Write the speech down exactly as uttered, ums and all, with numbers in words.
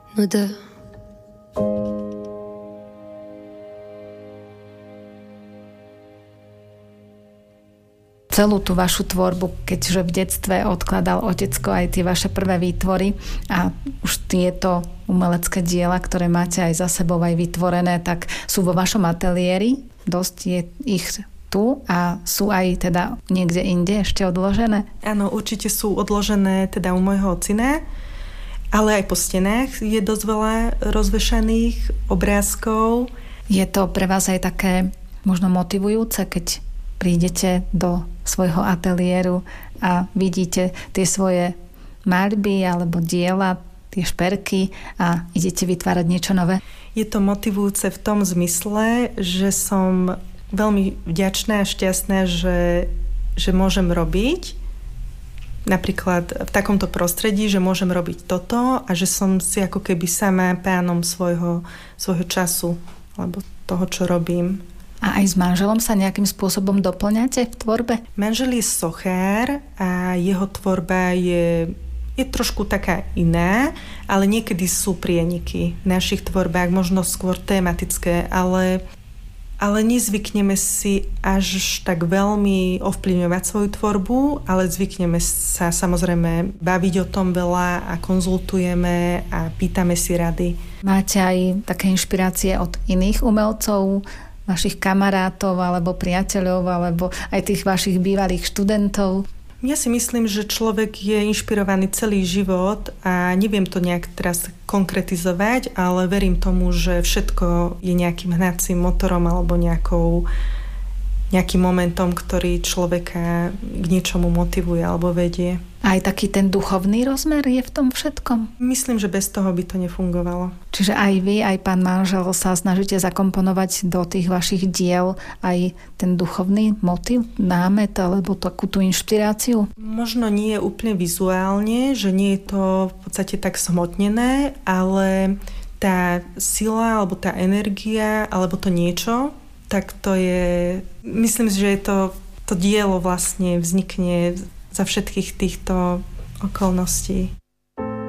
Nous deux. Celú tú vašu tvorbu, keďže v detstve odkladal otecko aj tie vaše prvé výtvory a už tieto umelecké diela, ktoré máte aj za sebou aj vytvorené, tak sú vo vašom ateliéri. Dosť je ich tu a sú aj teda niekde inde ešte odložené? Áno, určite sú odložené teda u môjho ocina, ale aj po stenách je dosť veľa rozvešaných obrázkov. Je to pre vás aj také možno motivujúce, keď prídete do svojho ateliéru a vidíte tie svoje maľby alebo diela, tie šperky a idete vytvárať niečo nové? Je to motivujúce v tom zmysle, že som veľmi vďačná a šťastná, že, že môžem robiť napríklad v takomto prostredí, že môžem robiť toto a že som si ako keby sama pánom svojho, svojho času alebo toho, čo robím. A aj s manželom sa nejakým spôsobom doplňate v tvorbe? Manžel je sochár a jeho tvorba je, je trošku taká iná, ale niekedy sú prieniky v našich tvorbách, možno skôr tematické, ale ale nezvykneme si až tak veľmi ovplyvňovať svoju tvorbu, ale zvykneme sa samozrejme baviť o tom veľa a konzultujeme a pýtame si rady. Máte aj také inšpirácie od iných umelcov, vašich kamarátov alebo priateľov, alebo aj tých vašich bývalých študentov? Ja si myslím, že človek je inšpirovaný celý život a neviem to nejak teraz konkretizovať, ale verím tomu, že všetko je nejakým hnacím motorom alebo nejakou, nejakým momentom, ktorý človeka k niečomu motivuje alebo vedie. Aj taký ten duchovný rozmer je v tom všetkom? Myslím, že bez toho by to nefungovalo. Čiže aj vy, aj pán manžel sa snažíte zakomponovať do tých vašich diel aj ten duchovný motiv, námet alebo takú tú inšpiráciu? Možno nie úplne vizuálne, že nie je to v podstate tak smotnené, ale tá sila alebo tá energia alebo to niečo, tak to je... Myslím si, že je to, to dielo vlastne vznikne za všetkých týchto okolností.